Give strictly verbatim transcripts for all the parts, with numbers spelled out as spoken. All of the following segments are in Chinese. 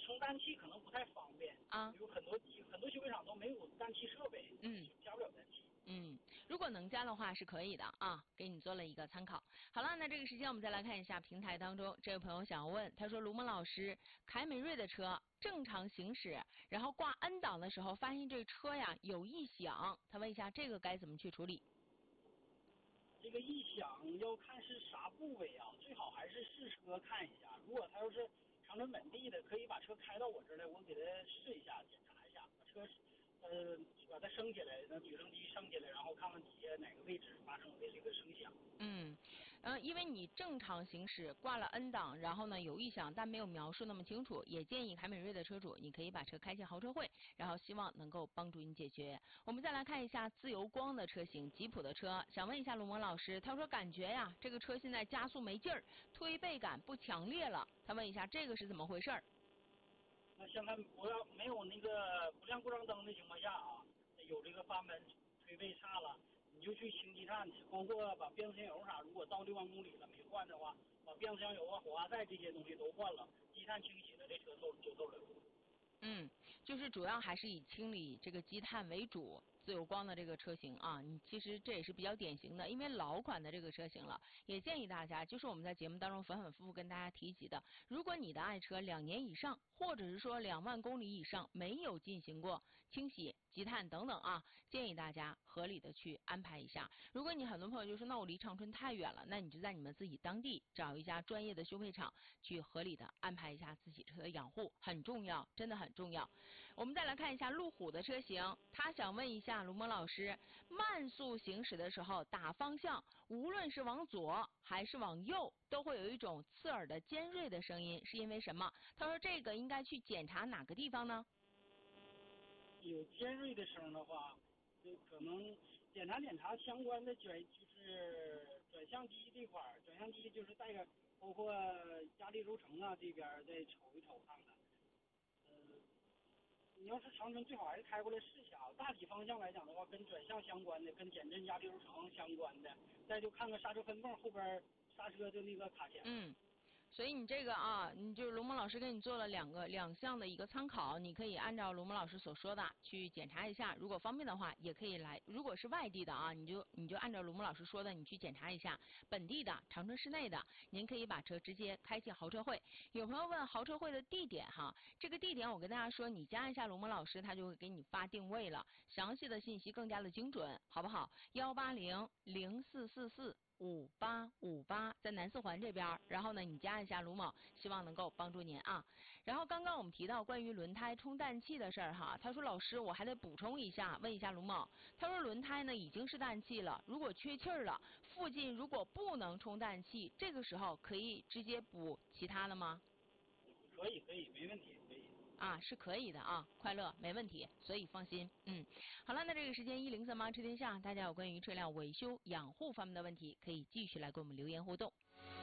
充氮气可能不太方便啊， 有很多很多修配厂都没有氮气设备， 嗯， 加不了氮气。 嗯，如果能加的话是可以的啊，给你做了一个参考。好了，那这个时间我们再来看一下平台当中，这位朋友想要问，他说卢蒙老师，凯美瑞的车正常行驶，然后挂 N 档的时候发现这车呀有异响，他问一下这个该怎么去处理？ 这个异响要看是啥部位啊，最好还是试车看一下。如果他要是长春本地的，可以把车开到我这儿来，我给他试一下，检查一下，把车呃把它升起来，那举升机升起来，然后看看底下哪个位置发生的这个声响。 嗯，呃，因为你正常行驶挂了 N 档，然后呢有异响，但没有描述那么清楚，也建议凯美瑞的车主，你可以把车开进豪车会，然后希望能够帮助你解决。我们再来看一下自由光的车型，吉普的车，想问一下卢蒙老师，他说感觉呀这个车现在加速没劲儿，推背感不强烈了，他问一下这个是怎么回事儿？ 那像它不要没有那个不亮故障灯的情况下啊，有这个发闷、推背差了，你就去清积碳，包括把变速箱油啥，如果到六万公里了没换的话，把变速箱油啊、火花塞这些东西都换了，积碳清洗了，这车透就透了。 嗯，就是主要还是以清理这个积碳为主。自由光的这个车型啊，你其实这也是比较典型的，因为老款的这个车型了，也建议大家，就是我们在节目当中反反复复跟大家提及的，如果你的爱车两年以上，或者是说两万公里以上没有进行过清洗、积碳等等啊，建议大家合理的去安排一下。如果你很多朋友就说，那我离长春太远了，那你就在你们自己当地找一家专业的修配厂去合理的安排一下自己车的养护，很重要，真的很重要。我们再来看一下路虎的车型，他想问一下卢蒙老师，慢速行驶的时候打方向，无论是往左还是往右，都会有一种刺耳的尖锐的声音，是因为什么？他说这个应该去检查哪个地方呢？ 有尖锐的声的话，就可能检查检查相关的转就是转向机这块儿，转向机就是带个包括压力轴承啊这边再瞅一瞅看看。呃，你要是长春最好还是开过来试一下。大体方向来讲的话，跟转向相关的，跟减震压力轴承相关的，再就看看刹车分泵后边刹车的那个卡钳。 嗯。所以你这个啊，你就是卢蒙老师给你做了两个两项的一个参考，你可以按照卢蒙老师所说的去检查一下，如果方便的话，也可以来。如果是外地的啊，你就你就按照卢蒙老师说的，你去检查一下。本地的长春市内的，您可以把车直接开进豪车会。有朋友问豪车会的地点哈，这个地点我跟大家说，你加一下卢蒙老师，他就会给你发定位了，详细的信息更加的精准，好不好？幺八零零四四四。五八五八在南四环这边，然后呢，你加一下卢某，希望能够帮助您啊。然后刚刚我们提到关于轮胎充氮气的事儿哈，他说老师我还得补充一下，问一下卢某，他说轮胎呢已经是氮气了，如果缺气儿了，附近如果不能充氮气，这个时候可以直接补其他的吗？ 可以可以，没问题，可以。 啊，是可以的啊，快乐没问题，所以放心。嗯，好了，那这个时间一零三八车天下，大家有关于车辆维修养护方面的问题，可以继续来给我们留言互动。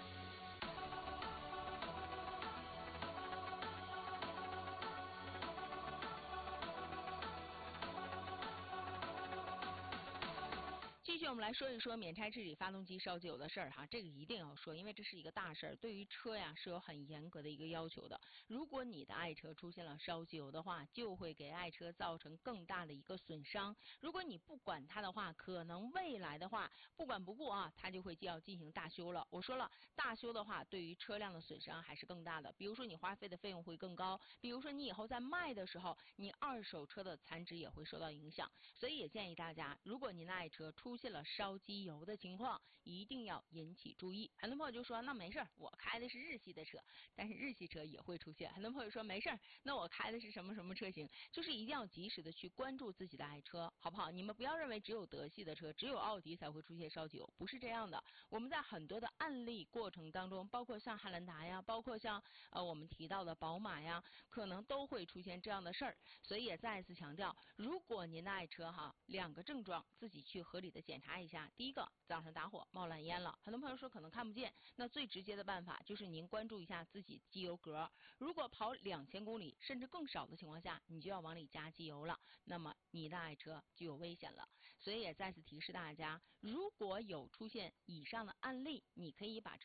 继续我们来说一说免拆治理发动机烧机油的事儿哈，这个一定要说，因为这是一个大事儿，对于车呀是有很严格的一个要求的。如果你的爱车出现了烧机油的话，就会给爱车造成更大的一个损伤。如果你不管它的话，可能未来的话不管不顾啊，它就会就要进行大修了。我说了，大修的话，对于车辆的损伤还是更大的。比如说你花费的费用会更高，比如说你以后在卖的时候，你二手车的残值也会受到影响。所以也建议大家，如果您的爱车出现了烧机油的情况，一定要引起注意。很多朋友就说，那没事儿，我开的是日系的车，但是日系车也会出现。很多朋友说没事儿，那我开的是什么什么车型，就是一定要及时的去关注自己的爱车，好不好？你们不要认为只有德系的车，只有奥迪才会出现烧机油，不是这样的。我们在很多的案例过程当中，包括像汉兰达呀，包括像呃我们提到的宝马呀，可能都会出现这样的事儿。所以也再一次强调，如果您的爱车哈两个症状自己去合理的检查一下。第一个，早上打火冒蓝烟了，很多朋友说可能看不见，那最直接的办法就是您关注一下自己机油格，如果跑两千公里甚至更少的情况下，你就要往里加机油了，那么你的爱车就有危险了。所以也再次提示大家，如果有出现以上的案例，你可以把